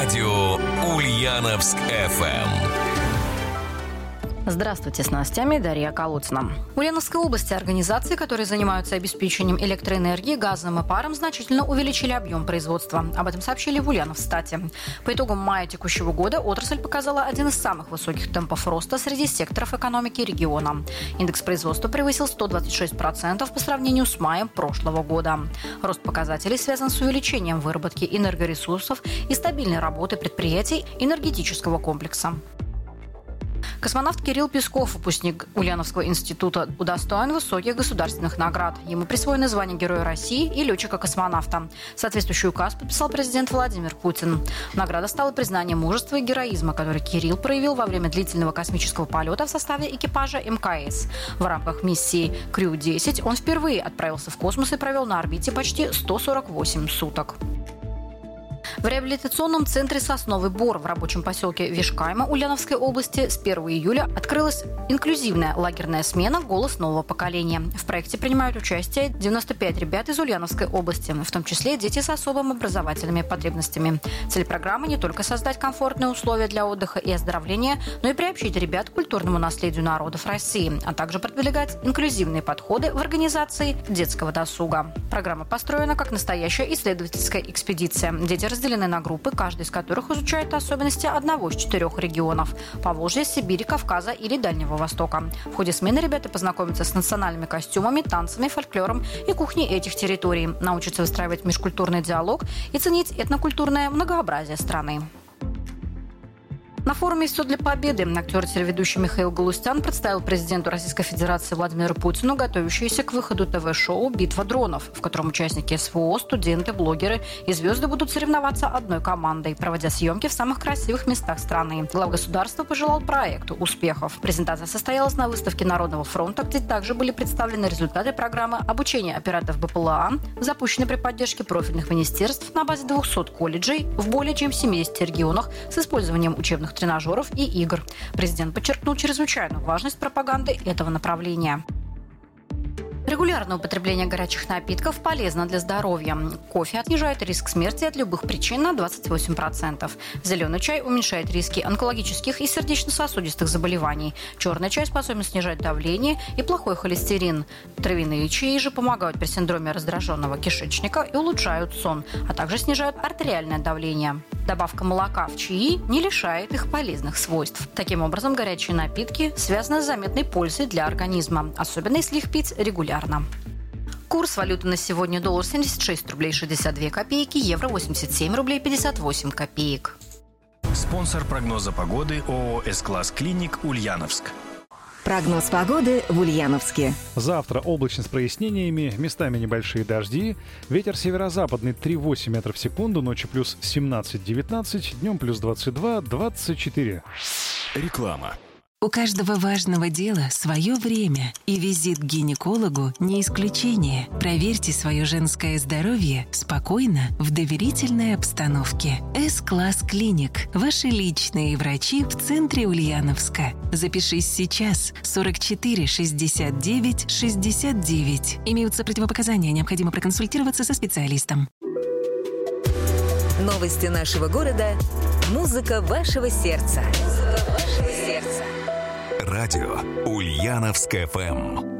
Радио Ульяновск FM. Здравствуйте, с новостями Дарья Колодцина. В Ульяновской области организации, которые занимаются обеспечением электроэнергии, газом и паром, значительно увеличили объем производства. Об этом сообщили в Ульяновстате. По итогам мая текущего года отрасль показала один из самых высоких темпов роста среди секторов экономики региона. Индекс производства превысил 126% по сравнению с маем прошлого года. Рост показателей связан с увеличением выработки энергоресурсов и стабильной работы предприятий энергетического комплекса. Космонавт Кирилл Песков, выпускник Ульяновского института, удостоен высоких государственных наград. Ему присвоено звание Героя России и летчика-космонавта. Соответствующий указ подписал президент Владимир Путин. Награда стала признанием мужества и героизма, который Кирилл проявил во время длительного космического полета в составе экипажа МКС. В рамках миссии Крю-10 он впервые отправился в космос и провел на орбите почти 148 суток. В реабилитационном центре «Сосновый Бор» в рабочем поселке Вишкайма Ульяновской области с 1 июля открылась инклюзивная лагерная смена «Голос нового поколения». В проекте принимают участие 95 ребят из Ульяновской области, в том числе дети с особыми образовательными потребностями. Цель программы не только создать комфортные условия для отдыха и оздоровления, но и приобщить ребят к культурному наследию народов России, а также продвигать инклюзивные подходы в организации детского досуга. Программа построена как настоящая исследовательская экспедиция. Дети разделены на группы, каждый из которых изучает особенности одного из 4 регионов – Поволжья, Сибири, Кавказа или Дальнего Востока. В ходе смены ребята познакомятся с национальными костюмами, танцами, фольклором и кухней этих территорий, научатся выстраивать межкультурный диалог и ценить этнокультурное многообразие страны. На форуме «Все для победы» актер и телеведущий Михаил Галустян представил президенту Российской Федерации Владимиру Путину готовящееся к выходу ТВ-шоу «Битва дронов», в котором участники СВО, студенты, блогеры и звезды будут соревноваться одной командой, проводя съемки в самых красивых местах страны. Глава государства пожелал проекту успехов. Презентация состоялась на выставке Народного фронта, где также были представлены результаты программы обучения операторов БПЛА, запущенной при поддержке профильных министерств на базе 200 колледжей в более чем 70 регионах с использованием учебных тренажеров и игр. Президент подчеркнул чрезвычайную важность пропаганды этого направления. Регулярное употребление горячих напитков полезно для здоровья. Кофе снижает риск смерти от любых причин на 28%. Зеленый чай уменьшает риски онкологических и сердечно-сосудистых заболеваний. Черный чай способен снижать давление и плохой холестерин. Травяные чаи же помогают при синдроме раздраженного кишечника и улучшают сон, а также снижают артериальное давление. Добавка молока в чаи не лишает их полезных свойств. Таким образом, горячие напитки связаны с заметной пользой для организма, особенно если их пить регулярно. Курс валюты на сегодня: доллар 76 рублей 62 копейки, евро 87 рублей 58 копеек. Спонсор прогноза погоды ООО «С-класс Клиник» Ульяновск. Прогноз погоды в Ульяновске. Завтра облачно с прояснениями, местами небольшие дожди. Ветер северо-западный 3,8 метров в секунду, ночью плюс 17-19, днем плюс 22-24. Реклама. У каждого важного дела свое время, и визит к гинекологу не исключение. Проверьте свое женское здоровье спокойно, в доверительной обстановке. С-класс Клиник. Ваши личные врачи в центре Ульяновска. Запишись сейчас. 44 69 69. Имеются противопоказания, необходимо проконсультироваться со специалистом. Новости нашего города. Музыка вашего сердца. Радио Ульяновск FM.